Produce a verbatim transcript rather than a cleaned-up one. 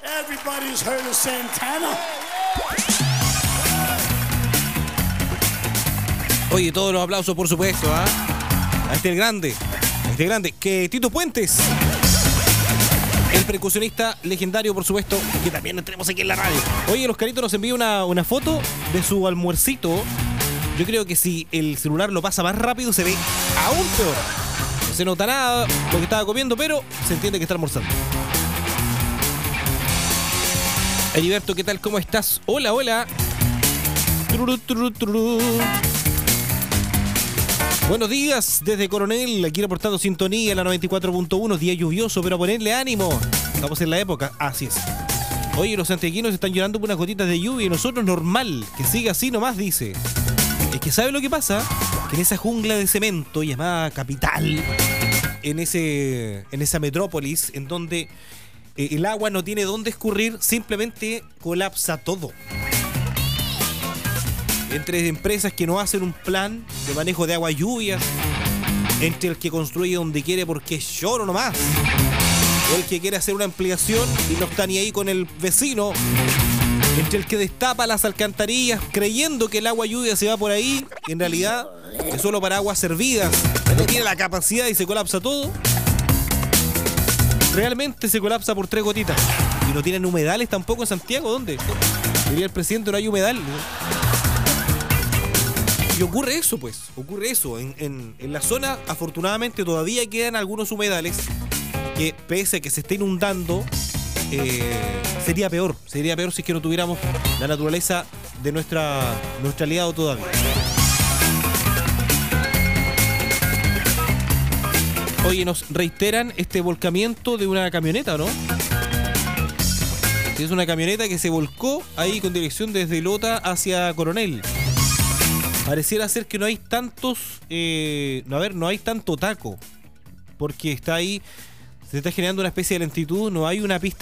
Everybody's heard of Santana. Oye, todos los aplausos, por supuesto, ¿ah? ¿eh? A este el grande, a este grande, que Tito Puentes, el percusionista legendario, por supuesto, que también tenemos aquí en la radio. Oye, los caritos nos envía una, una foto de su almuercito. Yo creo que si el celular lo pasa más rápido, se ve aún peor. No se nota nada lo que estaba comiendo, pero se entiende que está almorzando. Heriberto, ¿qué tal? ¿Cómo estás? Hola, hola. Tururú, tururú, tururú. Buenos días desde Coronel, aquí reportando sintonía en la noventa y cuatro punto uno, día lluvioso, pero a ponerle ánimo. Estamos en la época, así es. Oye, los santiaguinos están llorando por unas gotitas de lluvia y nosotros normal, que siga así nomás, dice. Es que ¿sabe lo que pasa? Que en esa jungla de cemento llamada capital, en ese, en esa metrópolis, en donde eh, el agua no tiene dónde escurrir, simplemente colapsa todo. Entre empresas que no hacen un plan de manejo de agua y lluvias, entre el que construye donde quiere porque es lloro nomás, o el que quiere hacer una ampliación y no está ni ahí con el vecino, entre el que destapa las alcantarillas creyendo que el agua lluvia se va por ahí y en realidad es solo para aguas servidas, no tiene la capacidad y se colapsa todo. Realmente se colapsa por tres gotitas. Y no tienen humedales tampoco en Santiago. ¿Dónde? Diría el presidente, no hay humedal. Y ocurre eso, pues, ocurre eso. En, en, en la zona, afortunadamente, todavía quedan algunos humedales que, pese a que se esté inundando, eh, sería peor. Sería peor si es que no tuviéramos la naturaleza de nuestra, nuestro aliado todavía. Oye, nos reiteran este volcamiento de una camioneta, ¿no? Es una camioneta que se volcó ahí con dirección desde Lota hacia Coronel. Pareciera ser que no hay tantos, eh, a ver, no hay tanto taco, porque está ahí, se está generando una especie de lentitud, no hay una pista